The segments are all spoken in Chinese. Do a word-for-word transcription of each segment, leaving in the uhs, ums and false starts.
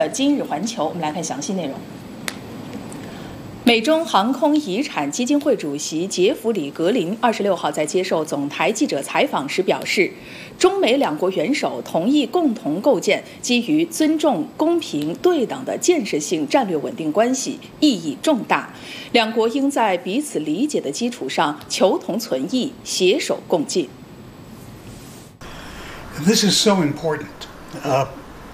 呃，今日环球，我们来看详细内容。美中航空遗产基金会主席杰弗里·格林二十六号在接受总台记者采访时表示，中美两国元首同意共同构建基于尊重、公平、对等的建设性战略稳定关系，意义重大。两国应在彼此理解的基础上求同存异，携手共进。 This is so important. Uh,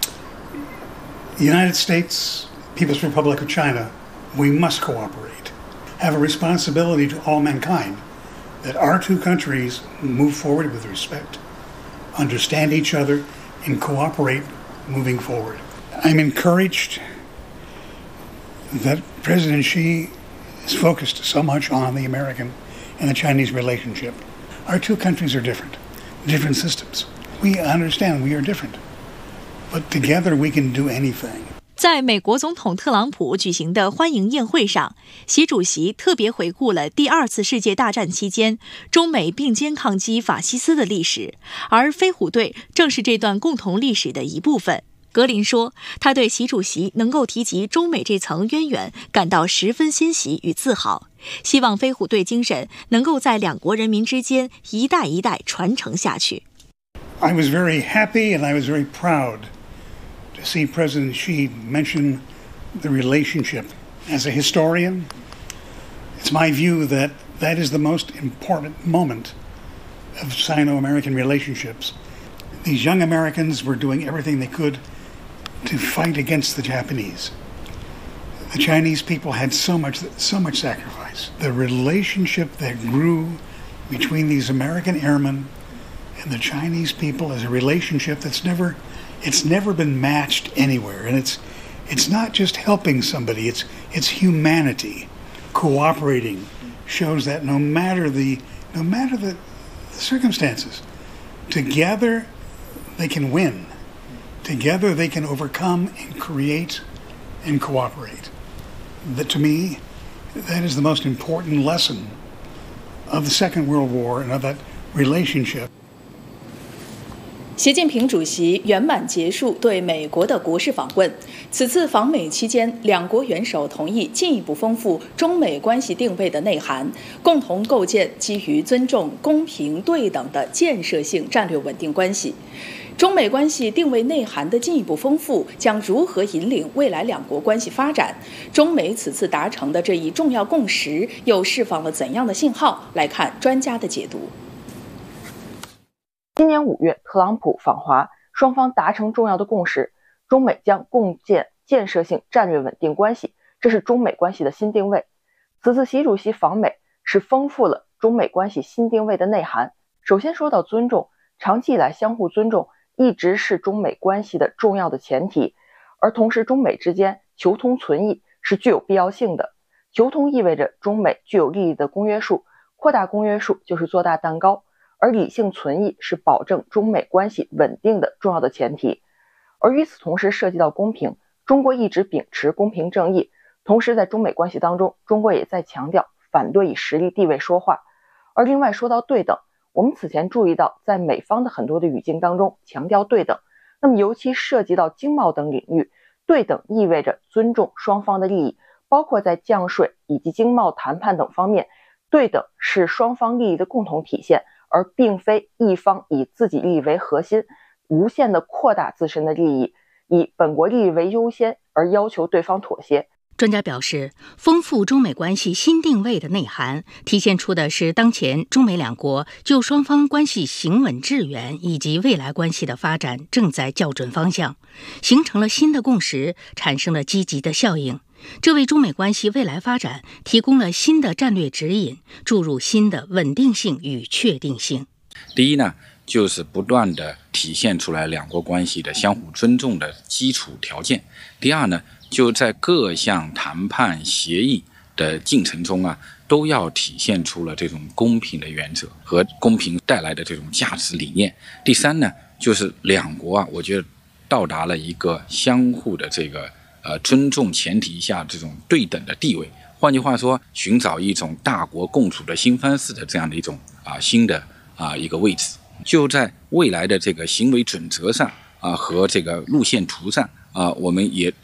the United States, People's Republic of China, we must cooperate, have a responsibility to all mankind, that our two countries move forward with respect, understand each other, and cooperate moving forward. I'm encouraged that President Xi is focused so much on the American and the Chinese relationship. Our two countries are different, different systems. We understand we are different, but together we can do anything. 在美国总统特朗普举行的欢迎宴会上，习主席特别回顾了第二次世界大战期间中美并肩抗击法西斯的历史，而飞虎队正是这段共同历史的一部分。格林说，他对习主席能够提及中美这层渊源感到十分欣喜与自豪，希望飞虎队精神能够在两国人民之间一代一代传承下去。 I was very happy and I was very proud to see President Xi mention the relationship. As a historian, it's my view that that is the most important moment of Sino-American relationships. These young Americans were doing everything they could to fight against the Japanese. The Chinese people had so much, so much sacrifice. The relationship that grew between these American airmen and the Chinese people is a relationship that's never, it's never been matched anywhere. And it's, it's not just helping somebody, it's, it's humanity. Cooperating shows that no matter the, no matter the, the circumstances, together they can win. Together they can overcome and create and cooperate. That, to me, that is the most important lesson of the Second World War and of that relationship. 习近平主席圆满结束对美国的国事访问。此次访美期间，两国元首同意进一步丰富中美关系定位的内涵，共同构建基于尊重、公平、对等的建设性战略稳定关系。中美关系定位内涵的进一步丰富，将如何引领未来两国关系发展？中美此次达成的这一重要共识，又释放了怎样的信号？来看专家的解读。 今年五月，特朗普访华，双方达成重要的共识，中美将共建建设性战略稳定关系，这是中美关系的新定位。此次习主席访美是丰富了中美关系新定位的内涵。首先说到尊重，长期以来相互尊重一直是中美关系的重要的前提，而同时中美之间求同存异是具有必要性的。求同意味着中美具有利益的公约数，扩大公约数就是做大蛋糕。而理性存异是保证中美关系稳定的重要的前提，而与此同时涉及到公平，中国一直秉持公平正义，同时在中美关系当中，中国也在强调反对以实力地位说话。而另外说到对等，我们此前注意到在美方的很多的语境当中强调对等，那么尤其涉及到经贸等领域，对等意味着尊重双方的利益，包括在降税以及经贸谈判等方面，对等是双方利益的共同体现，而并非一方以自己利益为核心，无限的扩大自身的利益，以本国利益为优先，而要求对方妥协。 专家表示，丰富中美关系新定位的内涵，体现出的是当前中美两国就双方关系行稳致远以及未来关系的发展正在校准方向，形成了新的共识，产生了积极的效应。这为中美关系未来发展提供了新的战略指引，注入新的稳定性与确定性。 第一呢，就是不断的体现出来两国关系的相互尊重的基础条件。第二呢，就在各项谈判协议的进程中啊，都要体现出了这种公平的原则和公平带来的这种价值理念。第三呢，就是两国啊，我觉得到达了一个相互的这个呃尊重前提下这种对等的地位。换句话说，寻找一种大国共处的新方式的这样的一种啊新的啊一个位置。就在未来的这个行为准则上啊和这个路线图上啊，我们也